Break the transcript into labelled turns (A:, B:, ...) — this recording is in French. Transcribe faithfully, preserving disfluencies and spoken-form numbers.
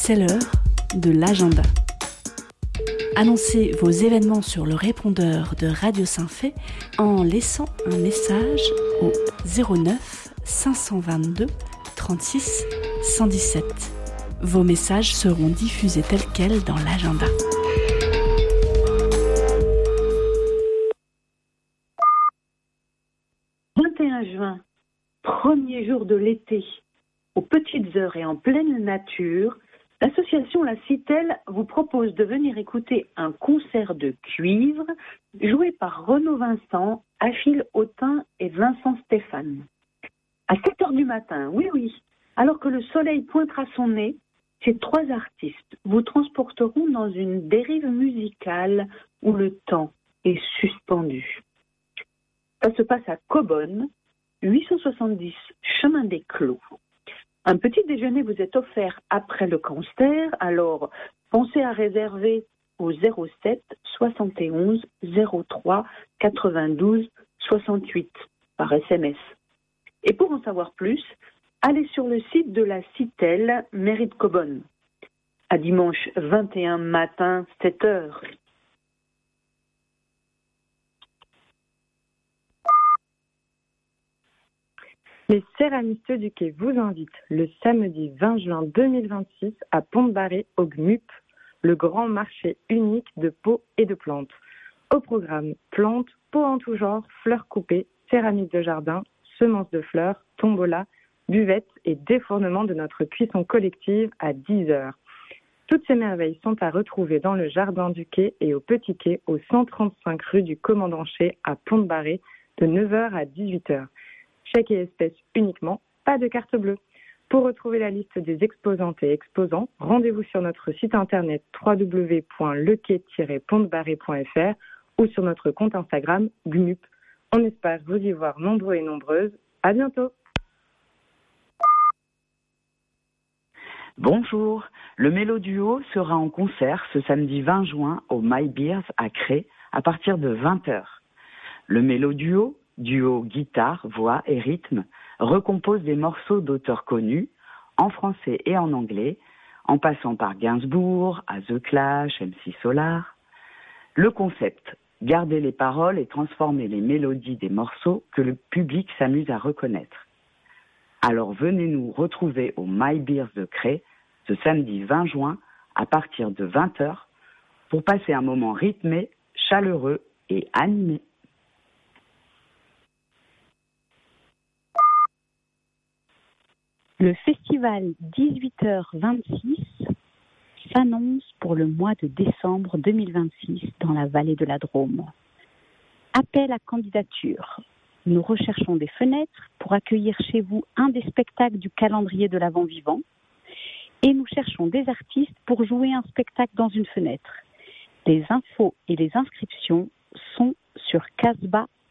A: C'est l'heure de l'agenda. Annoncez vos événements sur le répondeur de Radio Saint-Fé en laissant un message au zéro neuf cinq cent vingt-deux trente-six cent dix-sept. Vos messages seront diffusés tels quels dans l'agenda.
B: vingt et un juin, premier jour de l'été, aux petites heures et en pleine nature, l'association La Citelle vous propose de venir écouter un concert de cuivre joué par Renaud Vincent, Achille Autin et Vincent Stéphane. À sept heures du matin, oui oui, alors que le soleil pointera son nez, ces trois artistes vous transporteront dans une dérive musicale où le temps est suspendu. Ça se passe à Cobonne, huit cent soixante-dix chemin des Clos. Un petit déjeuner vous est offert après le concert, alors pensez à réserver au zéro sept soixante et onze zéro trois quatre-vingt-douze soixante-huit par S M S. Et pour en savoir plus, allez sur le site de la Citelle, mairie de Cobonne. À dimanche vingt et un matin, sept heures.
C: Les céramistes du Quai vous invitent le samedi vingt juin deux mille vingt-six à Pont-de-Barré au G M U P, le grand marché unique de pots et de plantes. Au programme, plantes, pots en tout genre, fleurs coupées, céramique de jardin, semences de fleurs, tombola, buvettes et défournement de notre cuisson collective à dix heures. Toutes ces merveilles sont à retrouver dans le jardin du Quai et au Petit Quai au cent trente-cinq rue du Commandant Ché à Pont-de-Barré de neuf heures à dix-huit heures. Chèque et espèces uniquement, pas de carte bleue. Pour retrouver la liste des exposantes et exposants, rendez-vous sur notre site internet w w w point le quai tiret pont de barré point f r ou sur notre compte Instagram G M U P. On espère vous y voir nombreux et nombreuses. À bientôt.
D: Bonjour, le Méloduo sera en concert ce samedi vingt juin au My Beers à Cré à partir de vingt heures. Le Méloduo, duo guitare, voix et rythme, recompose des morceaux d'auteurs connus, en français et en anglais, en passant par Gainsbourg, à The Clash, M C Solar. Le concept, garder les paroles et transformer les mélodies des morceaux que le public s'amuse à reconnaître. Alors venez nous retrouver au My Beers de Cré ce samedi vingt juin à partir de vingt heures pour passer un moment rythmé, chaleureux et animé.
E: Le festival dix-huit heures vingt-six s'annonce pour le mois de décembre deux mille vingt-six dans la vallée de la Drôme. Appel à candidature. Nous recherchons des fenêtres pour accueillir chez vous un des spectacles du calendrier de l'Avent vivant et nous cherchons des artistes pour jouer un spectacle dans une fenêtre. Les infos et les inscriptions sont sur casbah